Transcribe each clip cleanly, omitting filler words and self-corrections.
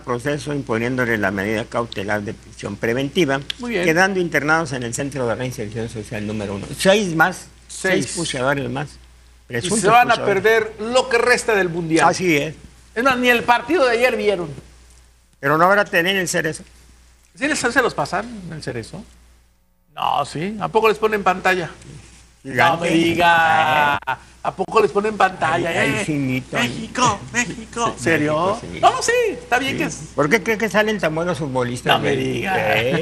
proceso imponiéndole la medida cautelar de prisión preventiva, quedando internados en el Centro de Reinserción Social número 1. 6 puchadores más. Y se van a perder lo que resta del Mundial. Así es. Es más, ni el partido de ayer vieron. Pero no habrá tener el Cerezo. ¿Sí se los pasan el Cerezo? No, sí. ¿A poco les ponen pantalla? Gigante. No me diga. ¿A poco les ponen pantalla? México. ¿En serio? Sí. No, sí. Está bien que... ¿Por qué cree que salen tan buenos futbolistas? No me diga.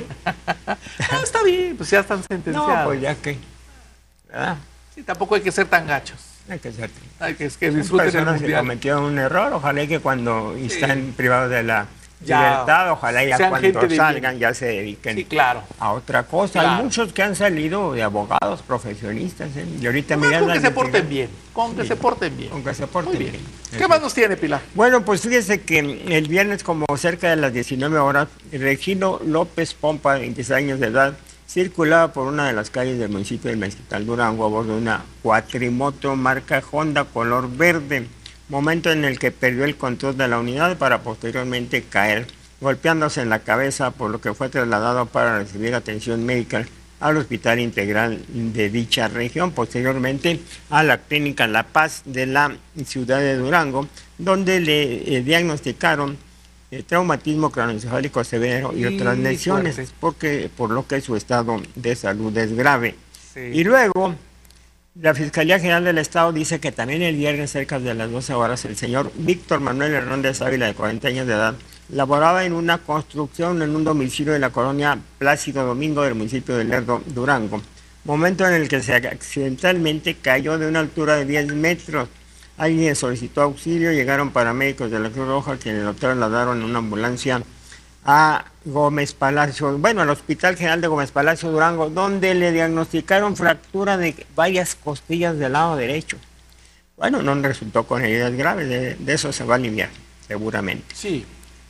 No, está bien. Pues ya están sentenciados. No, pues ya que... ¿verdad? Sí, tampoco hay que ser tan gachos. Hay que ser... Hay que disfruten el Mundial. Que cometieron un error, ojalá que cuando están privados de la libertad, ojalá ya cuando salgan ya se dediquen a otra cosa. Hay muchos que han salido de abogados profesionistas, y ahorita con que se porten bien, con que se porten bien. Con que se porten bien. ¿Qué más nos tiene, Pilar? Bueno, pues fíjese que el viernes, como cerca de las 19 horas, Regino López Pompa, de 26 años de edad, circulaba por una de las calles del municipio de Mezquital, Durango, a bordo de una cuatrimoto marca Honda color verde, momento en el que perdió el control de la unidad para posteriormente caer, golpeándose en la cabeza, por lo que fue trasladado para recibir atención médica al Hospital Integral de dicha región, posteriormente a la Clínica La Paz de la ciudad de Durango, donde le diagnosticaron traumatismo craneoencefálico severo y otras lesiones, por lo que su estado de salud es grave. Y luego, la Fiscalía General del Estado dice que también el viernes, cerca de las 12 horas, el señor Víctor Manuel Hernández Ávila, de 40 años de edad, laboraba en una construcción en un domicilio de la colonia Plácido Domingo del municipio de Lerdo, Durango, momento en el que se accidentalmente cayó de una altura de 10 metros. Alguien solicitó auxilio, llegaron paramédicos de la Cruz Roja, quienes lo trasladaron en una ambulancia a Gómez Palacio, al Hospital General de Gómez Palacio, Durango, donde le diagnosticaron fractura de varias costillas del lado derecho. Bueno, no resultó con heridas graves, de eso se va a aliviar, seguramente. Sí.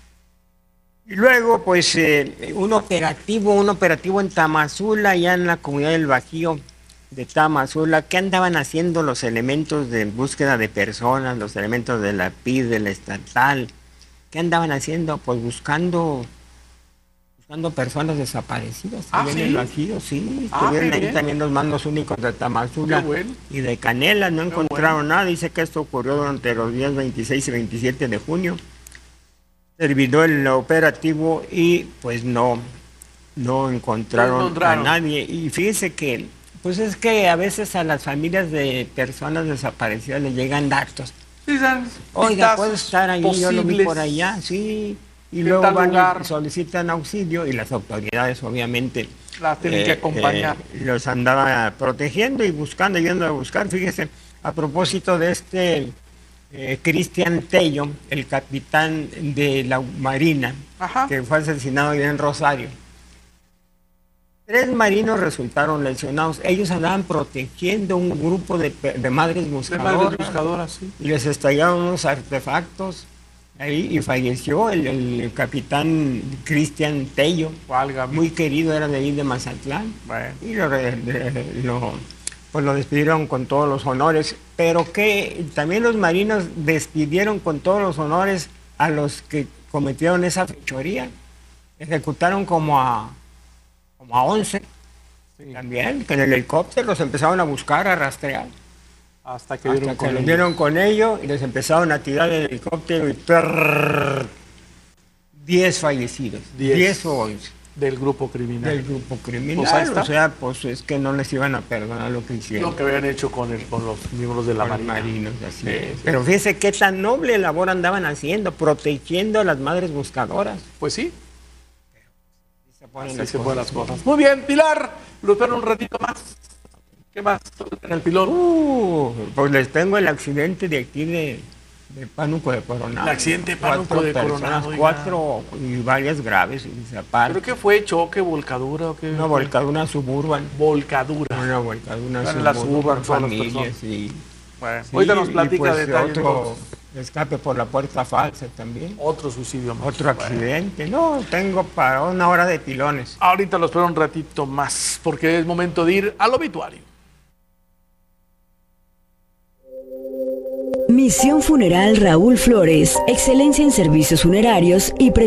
Y luego, pues, un operativo en Tamazula, ya en la comunidad del Bajío de Tamazula. ¿Qué andaban haciendo los elementos de búsqueda de personas, los elementos de la PID, de la estatal? ¿Qué andaban haciendo? Pues buscando personas desaparecidas. ¿Sí? En el Bajío, sí. Estuvieron ahí también los mandos únicos de Tamazula y de Canela. No encontraron nada. Dice que esto ocurrió durante los días 26 y 27 de junio. Terminó el operativo y pues no encontraron a nadie. Y fíjese que, pues es que a veces a las familias de personas desaparecidas les llegan datos. Oiga, puede estar ahí, yo lo vi por allá, sí. Y luego van y solicitan auxilio y las autoridades obviamente las tienen que acompañar. Los andaba protegiendo y buscando, yendo a buscar. Fíjese, a propósito de este Cristian Tello, el capitán de la Marina, que fue asesinado allá en Rosario. 3 marinos resultaron lesionados. Ellos andaban protegiendo un grupo de madres buscadoras. Sí. Y les estallaron unos artefactos ahí y falleció el capitán Cristian Tello. Válgame. Muy querido, era de ahí de Mazatlán. Bueno. Y lo despidieron con todos los honores. Pero que también los marinos despidieron con todos los honores a los que cometieron esa fechoría. Ejecutaron como a 11, también, que en el helicóptero los empezaron a buscar, a rastrear. Hasta que los dieron con ellos y les empezaron a tirar el helicóptero y 10 fallecidos, 10 o 11. Del grupo criminal. Pues o sea, pues es que no les iban a perdonar lo que hicieron. Lo que habían hecho con los miembros de la Marina. Marinos, así es. Pero fíjese qué tan noble labor andaban haciendo, protegiendo a las madres buscadoras. Pues sí. Así se ponen las cosas. Muy bien, Pilar, lo espero un ratito más. ¿Qué más en el pilón? Pues les tengo el accidente de aquí de Pánuco de Coronado. El accidente de Pánuco de Coronado. 4 y varias graves. ¿Pero qué fue? ¿Choque, volcadura o qué? Una volcadura suburban. Una volcadura suburban. Familias, sí. Bueno, ahorita nos platica detalles. Otro escape por la puerta falsa también. Otro suicidio más. Otro accidente. No, tengo para 1 hora de pilones. Ahorita lo espero un ratito más, porque es momento de ir al obituario. Misión Funeral Raúl Flores. Excelencia en servicios funerarios y